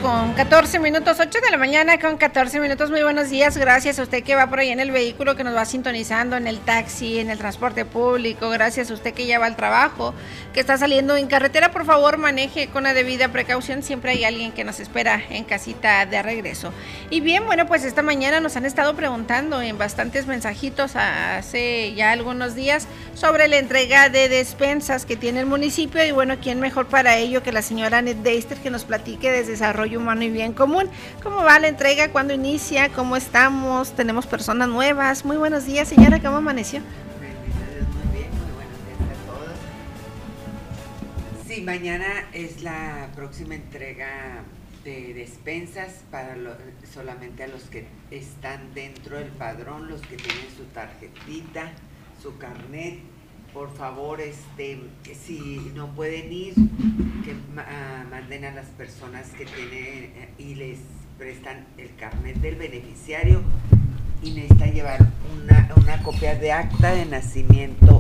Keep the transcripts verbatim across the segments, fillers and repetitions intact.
con catorce minutos, ocho de la mañana con catorce minutos. Muy buenos días, gracias a usted que va por ahí en el vehículo, que nos va sintonizando, en el taxi, en el transporte público. Gracias a usted que ya va al trabajo, que está saliendo en carretera. Por favor, maneje con la debida precaución. Siempre hay alguien que nos espera en casita de regreso. Y bien, bueno, pues esta mañana nos han estado preguntando en bastantes mensajitos hace ya algunos días sobre la entrega de despensas que tiene el municipio. Y bueno, ¿quién mejor para ello que la señora Annette Deister, que nos platique de Desarrollo Humano y Bien Común? ¿Cómo va la entrega? ¿Cuándo inicia? ¿Cómo estamos? ¿Tenemos personas nuevas? Muy buenos días, señora, ¿cómo amaneció? Muy bien, muy buenos días a todos. Sí, mañana es la próxima entrega de despensas para lo, solamente a los que están dentro del padrón, los que tienen su tarjetita, su carnet. Por favor, este, si no pueden ir, que uh, manden a las personas que tienen uh, y les prestan el carnet del beneficiario, y necesita llevar una, una copia de acta de nacimiento,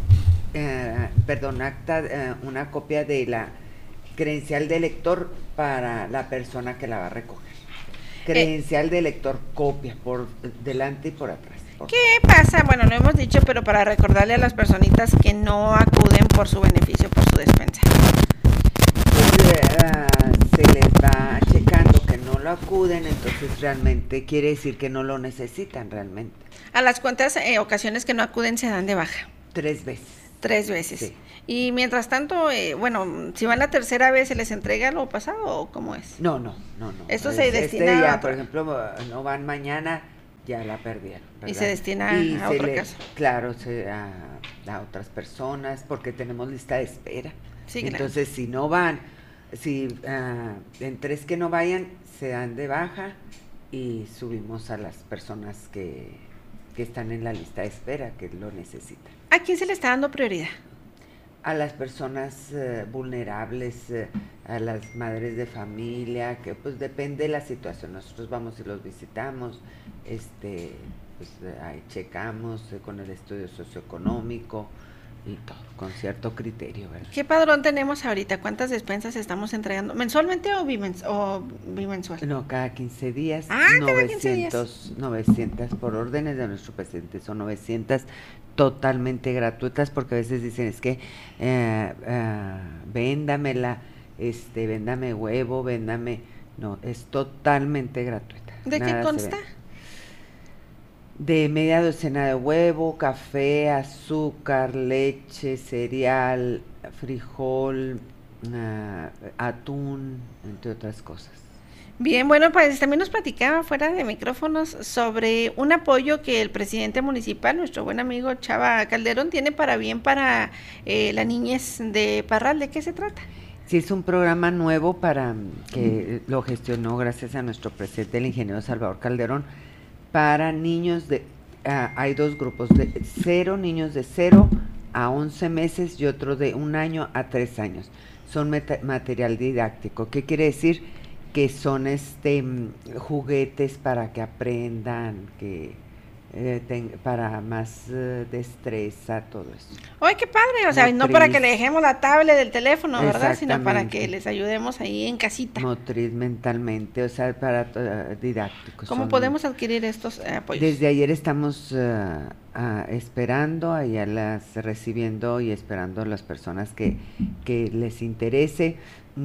uh, perdón, acta, uh, una copia de la credencial de elector para la persona que la va a recoger. Credencial eh. de elector, copia por delante y por atrás. ¿Qué pasa? Bueno, lo hemos dicho, pero para recordarle a las personitas que no acuden por su beneficio, por su despensa. Pues, uh, se les va checando que no lo acuden, entonces realmente quiere decir que no lo necesitan realmente. ¿A las cuantas eh, ocasiones que no acuden se dan de baja? Tres veces. Tres veces. Sí. Y mientras tanto, eh, bueno, si van la tercera vez, ¿se les entrega lo pasado o cómo es? No, no, no, no. Esto es, se destina este día, a... por ejemplo, no van mañana, ya la perdieron, ¿verdad? Y se destina y a se otro le, caso. Claro, se, a, a otras personas, porque tenemos lista de espera. Sí, entonces, claro. si no van, si uh, en tres que no vayan, se dan de baja y subimos a las personas que, que están en la lista de espera, que lo necesitan. ¿A quién se le está dando prioridad? A las personas uh, vulnerables, uh, a las madres de familia, que pues depende de la situación. Nosotros vamos y los visitamos, este, pues ahí checamos uh, con el estudio socioeconómico y todo, con cierto criterio, ¿verdad? ¿Qué padrón tenemos ahorita? ¿Cuántas despensas estamos entregando? ¿Mensualmente o, bimens o bimensual? No, cada quince días. Ah, novecientos, cada quince días. novecientas por órdenes de nuestro presidente, son novecientas totalmente gratuitas, porque a veces dicen, es que eh, eh, véndamela, este, véndame huevo, véndame, no, es totalmente gratuita. ¿De qué consta? De media docena de huevo, café, azúcar, leche, cereal, frijol, uh, atún, entre otras cosas. Bien, bueno, pues también nos platicaba fuera de micrófonos sobre un apoyo que el presidente municipal, nuestro buen amigo Chava Calderón, tiene para bien para eh, la niñez de Parral. ¿De qué se trata? Sí, es un programa nuevo para que lo gestionó gracias a nuestro presidente, el ingeniero Salvador Calderón, para niños de, uh, hay dos grupos, de cero, niños de cero a once meses y otro de un año a tres años. Son meta- material didáctico. ¿Qué quiere decir? Que son este juguetes para que aprendan, que eh, ten, para más uh, destreza, todo eso. ¡Ay, qué padre! O sea, motriz, no para que le dejemos la tablet del teléfono, ¿verdad? Sino para que les ayudemos ahí en casita. Motriz, mentalmente, o sea, para uh, didácticos. ¿Cómo son, podemos adquirir estos eh, apoyos? Desde ayer estamos uh, uh, esperando, allá las recibiendo y esperando a las personas que, que les interese.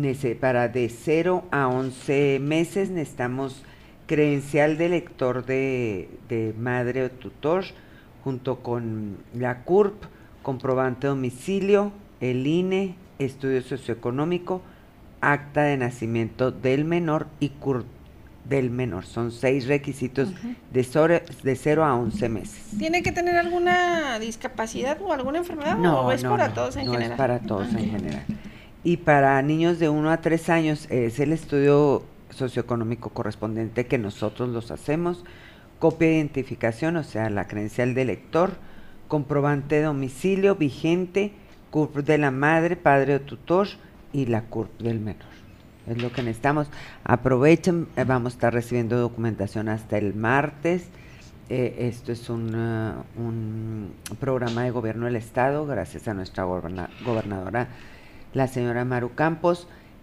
Para de cero a once meses necesitamos credencial de lector de, de madre o tutor, junto con la C U R P, comprobante de domicilio, el I N E, estudio socioeconómico, acta de nacimiento del menor y C U R P del menor. Son seis requisitos uh-huh. de, sobre, de cero a once meses. ¿Tiene que tener alguna discapacidad o alguna enfermedad? No, ¿O es no, para no, todos en no general? Es para todos okay. en general. Y para niños de uno a tres años es el estudio socioeconómico correspondiente que nosotros los hacemos, copia de identificación, o sea, la credencial de lector, comprobante de domicilio vigente, C U R P de la madre, padre o tutor y la C U R P del menor. Es lo que necesitamos. Aprovechen, vamos a estar recibiendo documentación hasta el martes. Eh, esto es un, uh, un programa de gobierno del estado, gracias a nuestra goberna- gobernadora, la señora Maru Campos,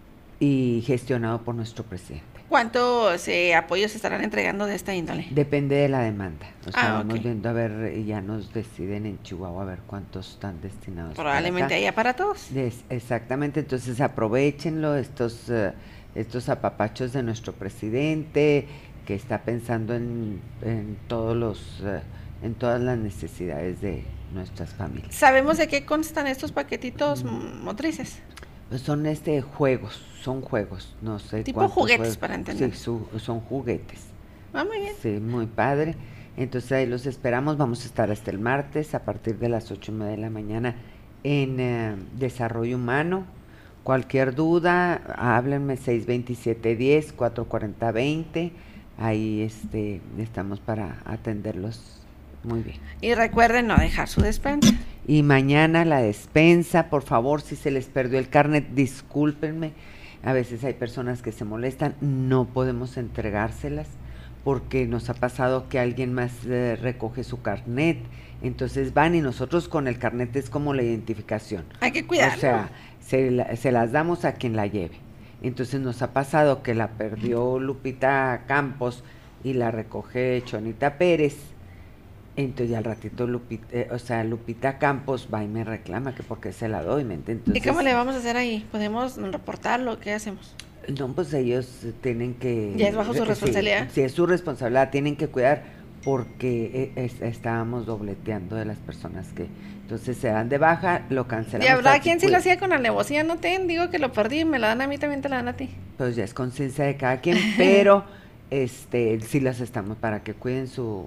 y gestionado por nuestro presidente. ¿Cuántos eh, apoyos se estarán entregando de esta índole? Depende de la demanda. O sea, Ah, vamos ok. viendo a ver, y ya nos deciden en Chihuahua a ver cuántos están destinados. Probablemente para acá. haya para todos. Es, exactamente, entonces aprovechenlo, estos, uh, estos apapachos de nuestro presidente, que está pensando en, en todos los, uh, en todas las necesidades de nuestras familias. ¿Sabemos de qué constan estos paquetitos mm. motrices? Pues son este juegos, son juegos, no sé. Tipo juguetes, juegos. para entender. Sí, su, son juguetes. Ah, muy bien. Sí, muy padre. Entonces ahí los esperamos, vamos a estar hasta el martes a partir de las ocho y media de la mañana en eh, Desarrollo Humano. Cualquier duda, háblenme seis veintisiete diez, cuatro cuarenta veinte, ahí este, estamos para atenderlos muy bien. Y recuerden no dejar su despensa. Y mañana la despensa, por favor, si se les perdió el carnet, discúlpenme, a veces hay personas que se molestan, no podemos entregárselas, porque nos ha pasado que alguien más eh, recoge su carnet, entonces van y nosotros con el carnet es como la identificación. Hay que cuidarlo. O sea, se, la, se las damos a quien la lleve. Entonces nos ha pasado que la perdió Lupita Campos y la recoge Chonita Pérez. Entonces ya al ratito Lupita, eh, o sea, Lupita Campos va y me reclama que porque se la doy, ¿me entiendes? Entonces, ¿y cómo le vamos a hacer ahí? ¿Podemos reportarlo? ¿Qué hacemos? No, pues ellos tienen que... ¿Ya es bajo su responsabilidad? Sí, sí, es su responsabilidad, tienen que cuidar porque es, estábamos dobleteando de las personas que... Entonces se dan de baja, lo cancelamos. ¿Y habrá quien sí lo hacía con alevosía? No te digo que lo perdí, me la dan a mí, también te la dan a ti. Pues ya es conciencia de cada quien, pero este sí las estamos para que cuiden su,